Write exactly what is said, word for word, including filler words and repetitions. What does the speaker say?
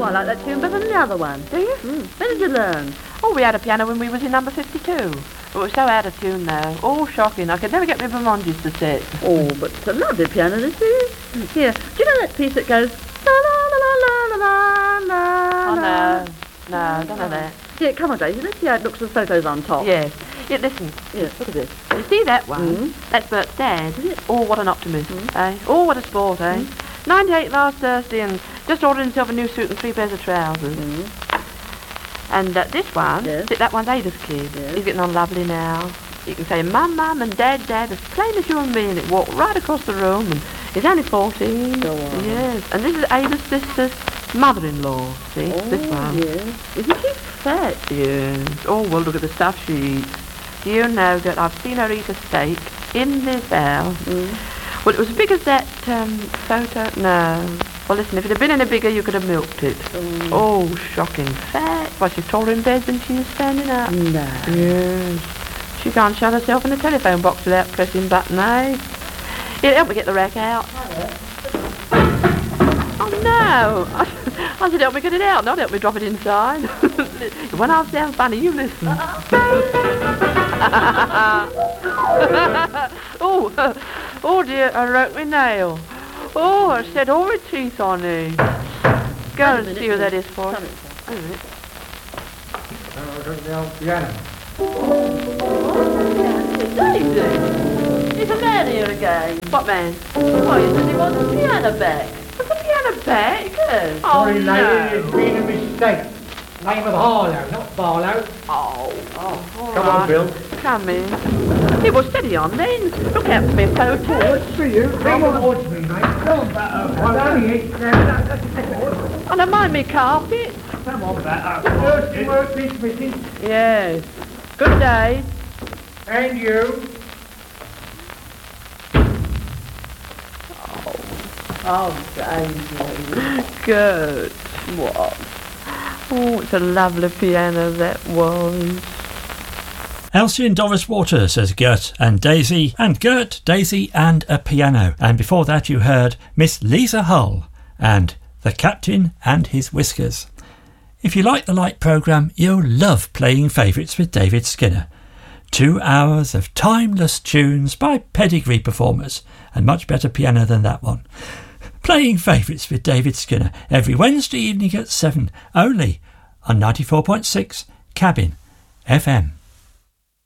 I like that tune better than the other one. Do you? Mm. When did you learn? Oh, we had a piano when we was in number fifty-two. It was so out of tune though. Oh, shocking. I could never get my Bermondes to sit. Oh, but it's a lovely piano this is. Here, do you know that piece that goes la la la la la la la? Oh, no. No, I don't know that. Yeah, come on, Daisy. Let's see how it looks with photos on top. Yes. Yeah, listen. Yes. Look at this. You see that one? Mm. That's Bert's dad. Is it? Oh, what an optimist. Mm. Eh? Oh, what a sport, eh? Mm. ninety-eight last Thursday and just ordered himself a new suit and three pairs of trousers. Mm. And uh, this one, Yes. that one's Ada's kid. Yes. He's getting on lovely now. You can say mum, mum and dad, dad, as plain as you and me, and it walked right across the room, and he's only fourteen. Go on. Yes. And this is Ada's sister's mother-in-law, see? Oh, this one. yes. Isn't she fat? Yes. Oh, well, look at the stuff she eats. Do you know that I've seen her eat a steak in this house? Mm. Well, it was as big as that um, photo. No. Well, listen, if it had been any bigger, you could have milked it. Mm. Oh, shocking. Fat. Well, she's taller in bed than she is standing up. No. Yes. She can't shut herself in the telephone box without pressing button A. Here, help me get the rack out. Oh, no. I said help me get it out, not help me drop it inside. When I sound funny, you listen. oh, oh dear, I broke my nail. Oh, I set all my teeth on it. Go and minute, see what that is for. Come Wait a minute. The old piano. Daisy, is a man here again? What man? Oh, you said he wants the piano back. What's the piano back? Yes. Oh, Sorry, no. lady, it's been a mistake. Name of Harlow, not Barlow. Oh, oh, all Come right. on, Bill. Come in. Hey, well, steady on then. Look out for me, photo. It's for you. Come on. Towards me, mate. Come on, Better. Well, only eight. I don't mind me carpet. Come on, Better. First work this missing. Yes. Good day. And you. Oh, Daisy. Good. What? Oh, it's a lovely piano that was. Elsie and Doris Waters as Gert and Daisy, and Gert, Daisy and a piano. And before that you heard Miss Lisa Hull and The Captain and His Whiskers. If you like the Light programme, you'll love Playing Favourites with David Skinner. Two hours of timeless tunes by pedigree performers, and much better piano than that one. Playing Favourites with David Skinner every Wednesday evening at seven, only on ninety-four point six Cabin F M.